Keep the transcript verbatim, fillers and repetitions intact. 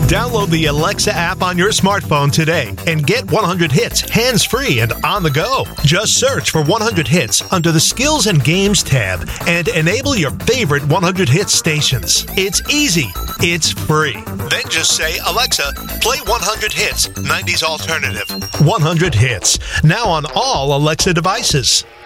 Download the Alexa app on your smartphone today and get one hundred hits hands-free and on the go. Just search for one hundred hits under the Skills and Games tab and enable your favorite one hundred hits stations. It's easy. It's free. Then just say, Alexa, play one hundred hits, nineties alternative. one hundred hits. Now on all Alexa devices.